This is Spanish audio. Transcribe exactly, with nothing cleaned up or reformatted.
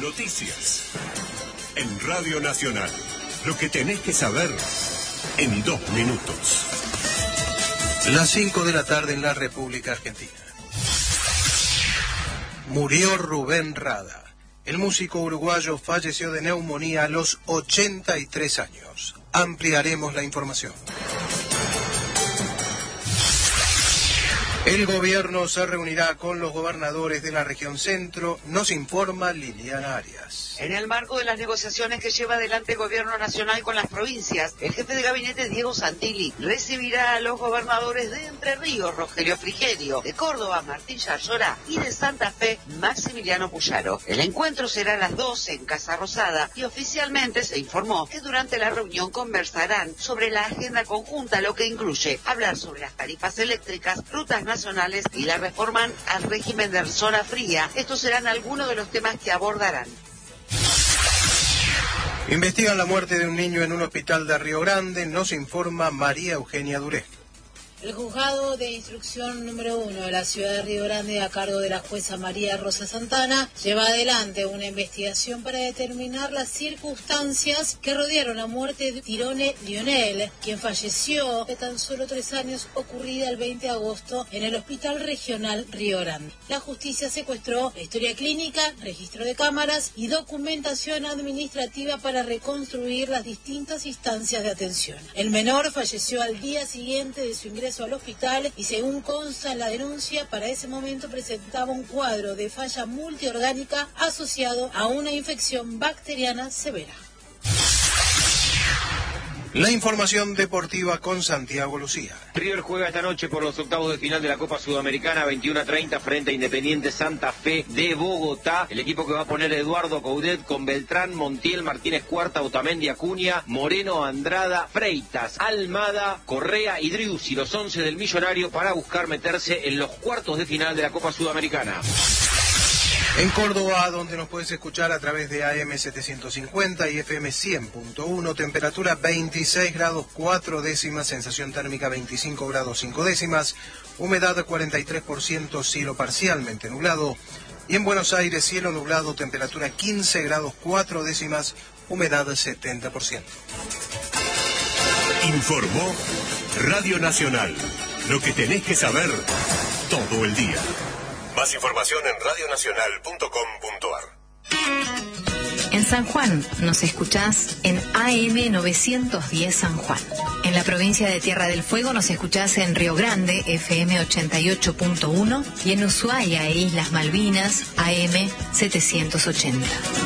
noticias. En Radio Nacional, lo que tenés que saber en dos minutos. Las cinco de la tarde en la República Argentina. Murió Rubén Rada. El músico uruguayo falleció de neumonía a los ochenta y tres años. Ampliaremos la información. El gobierno se reunirá con los gobernadores de la región centro, nos informa Liliana Arias. En el marco de las negociaciones que lleva adelante el gobierno nacional con las provincias, el jefe de gabinete Diego Santilli recibirá a los gobernadores de Entre Ríos, Rogelio Frigerio, de Córdoba, Martín Yarlora, y de Santa Fe, Maximiliano Puyaro. El encuentro será a las doce en Casa Rosada y oficialmente se informó que durante la reunión conversarán sobre la agenda conjunta, lo que incluye hablar sobre las tarifas eléctricas, rutas nacionales y la reforma al régimen de zona fría. Estos serán algunos de los temas que abordarán. Investigan la muerte de un niño en un hospital de Río Grande, nos informa María Eugenia Duré. El juzgado de instrucción número uno de la ciudad de Río Grande, a cargo de la jueza María Rosa Santana, lleva adelante una investigación para determinar las circunstancias que rodearon la muerte de Tirone Lionel, quien falleció de tan solo tres años, ocurrida el veinte de agosto en el Hospital Regional Río Grande. La justicia secuestró la historia clínica, registro de cámaras y documentación administrativa para reconstruir las distintas instancias de atención. El menor falleció al día siguiente de su ingreso al hospital y, según consta en la denuncia, para ese momento presentaba un cuadro de falla multiorgánica asociado a una infección bacteriana severa. La información deportiva con Santiago Lucía. River juega esta noche por los octavos de final de la Copa Sudamericana, veintiuno a treinta frente a Independiente Santa Fe de Bogotá. El equipo que va a poner Eduardo Coudet con Beltrán, Montiel, Martínez Cuarta, Otamendi, Acuña, Moreno, Andrada, Freitas, Almada, Correa y Driussi, los once del Millonario, para buscar meterse en los cuartos de final de la Copa Sudamericana. En Córdoba, donde nos puedes escuchar a través de A M setecientos cincuenta y F M cien punto uno, temperatura veintiséis grados cuatro décimas, sensación térmica veinticinco grados cinco décimas, humedad cuarenta y tres por ciento, cielo parcialmente nublado. Y en Buenos Aires, cielo nublado, temperatura quince grados cuatro décimas, humedad setenta por ciento. Informó Radio Nacional. Lo que tenés que saber todo el día. Más información en radio nacional punto com punto a r. En San Juan nos escuchás en A M novecientos diez San Juan. En la provincia de Tierra del Fuego nos escuchás en Río Grande, F M ochenta y ocho punto uno, y en Ushuaia e Islas Malvinas, A M setecientos ochenta.